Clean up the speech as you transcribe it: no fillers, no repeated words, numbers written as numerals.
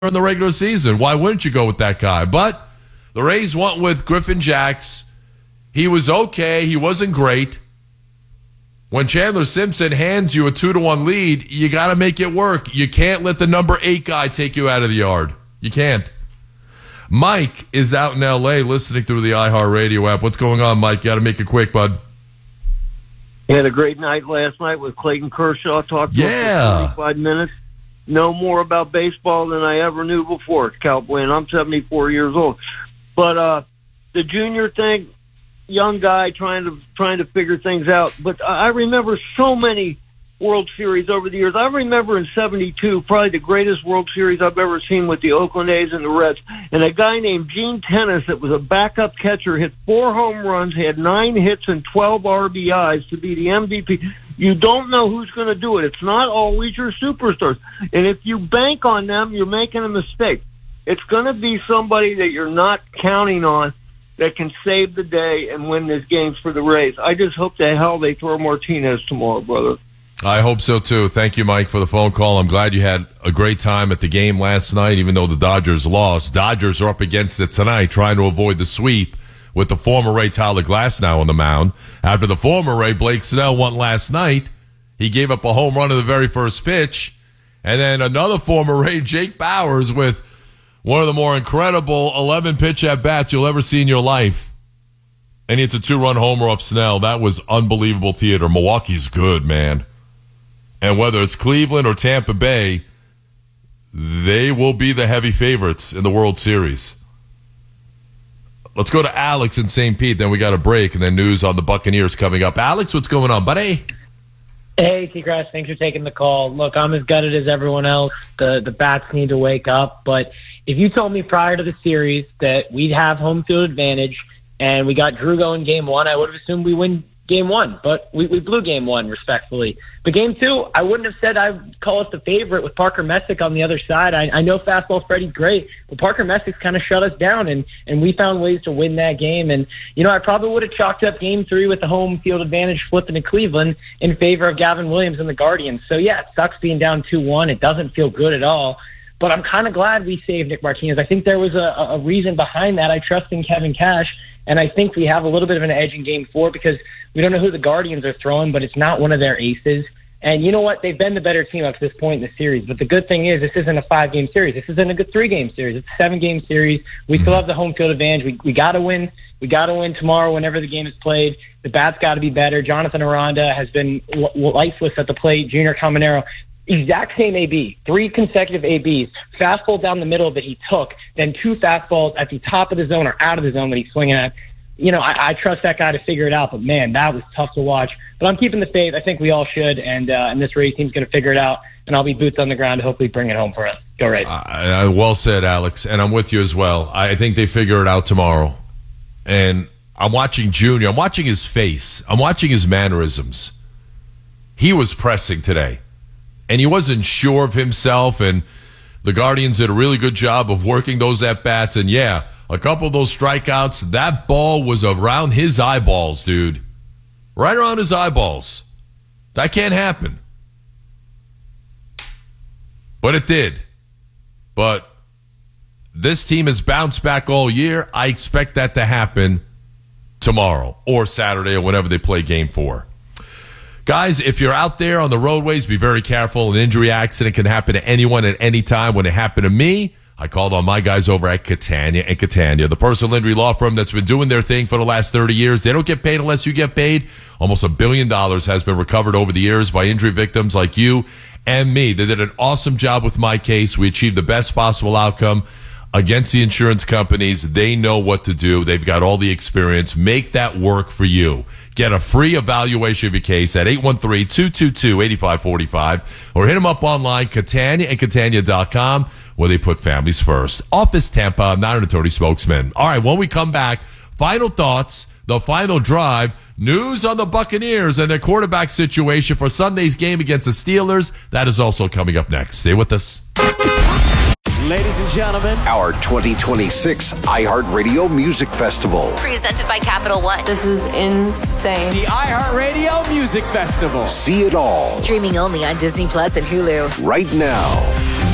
in the regular season. Why wouldn't you go with that guy? But the Rays went with Griffin Jax. He was okay. He wasn't great. When Chandler Simpson hands you a 2-1 lead, you got to make it work. You can't let the number 8 guy take you out of the yard. You can't. Mike is out in L.A. listening through the iHeartRadio app. What's going on, Mike? You got to make it quick, bud. He had a great night last night with Clayton Kershaw. Talked to him for 25 minutes. Know more about baseball than I ever knew before, Cowboy, and I'm 74 years old. But the junior thing, young guy trying to figure things out. But I remember so many World Series over the years. I remember in '72, probably the greatest World Series I've ever seen with the Oakland A's and the Reds. And a guy named Gene Tennis, that was a backup catcher, hit 4 home runs, had 9 hits and 12 RBIs to be the MVP. You don't know who's going to do it. It's not always your superstars. And if you bank on them, you're making a mistake. It's going to be somebody that you're not counting on that can save the day and win these games for the Rays. I just hope the hell they throw Martinez tomorrow, brother. I hope so, too. Thank you, Mike, for the phone call. I'm glad you had a great time at the game last night, even though the Dodgers lost. Dodgers are up against it tonight, trying to avoid the sweep with the former Ray Tyler Glasnow on the mound. After the former Ray, Blake Snell, won last night, he gave up a home run in the very first pitch. And then another former Ray, Jake Bauers, with one of the more incredible 11-pitch at-bats you'll ever see in your life. And it's a 2-run homer off Snell. That was unbelievable theater. Milwaukee's good, man. And whether it's Cleveland or Tampa Bay, they will be the heavy favorites in the World Series. Let's go to Alex in St. Pete. Then we got a break, and then news on the Buccaneers coming up. Alex, what's going on, buddy? Hey, T-Grass, thanks for taking the call. Look, I'm as gutted as everyone else. The bats need to wake up. But if you told me prior to the series that we'd have home field advantage and we got Drew going game 1, I would have assumed we win game 1. But we blew game 1, respectfully. But game 2, I wouldn't have said I'd call us the favorite with Parker Messick on the other side. I know fastball Freddie's great, but Parker Messick's kind of shut us down, and we found ways to win that game. And, I probably would have chalked up game 3 with the home field advantage flipping to Cleveland in favor of Gavin Williams and the Guardians. So, yeah, it sucks being down 2-1. It doesn't feel good at all. But I'm kind of glad we saved Nick Martinez. I think there was a reason behind that. I trust in Kevin Cash, and I think we have a little bit of an edge in game 4 because we don't know who the Guardians are throwing, but it's not one of their aces. And you know what? They've been the better team up to this point in the series. But the good thing is this isn't a 5-game series. This isn't a good 3-game series. It's a 7-game series. We still have the home field advantage. We got to win. We got to win tomorrow whenever the game is played. The bats got to be better. Jonathan Aranda has been lifeless at the plate. Junior Caminero, exact same AB, 3 consecutive ABs. Fastball down the middle that he took, then 2 fastballs at the top of the zone or out of the zone that he's swinging at. I trust that guy to figure it out, but, man, that was tough to watch. But I'm keeping the faith. I think we all should, and this Rays team's going to figure it out, and I'll be boots on the ground to hopefully bring it home for us. Go Rays. Well said, Alex, and I'm with you as well. I think they figure it out tomorrow. And I'm watching Junior. I'm watching his face. I'm watching his mannerisms. He was pressing today, and he wasn't sure of himself, and the Guardians did a really good job of working those at-bats, and, yeah, a couple of those strikeouts, that ball was around his eyeballs, dude. Right around his eyeballs. That can't happen. But it did. But this team has bounced back all year. I expect that to happen tomorrow or Saturday or whenever they play game 4. Guys, if you're out there on the roadways, be very careful. An injury accident can happen to anyone at any time. When it happened to me, I called on my guys over at Catania and Catania, the personal injury law firm that's been doing their thing for the last 30 years. They don't get paid unless you get paid. Almost $1 billion has been recovered over the years by injury victims like you and me. They did an awesome job with my case. We achieved the best possible outcome against the insurance companies. They know what to do. They've got all the experience. Make that work for you. Get a free evaluation of your case at 813-222-8545 or hit them up online, Catania and Catania.com, where they put families first. Office Tampa, not an attorney spokesman. All right, when we come back, final thoughts, the final drive, news on the Buccaneers and their quarterback situation for Sunday's game against the Steelers. That is also coming up next. Stay with us. Ladies and gentlemen, our 2026 iHeartRadio Music Festival. Presented by Capital One. This is insane. The iHeartRadio Music Festival. See it all. Streaming only on Disney Plus and Hulu. Right now.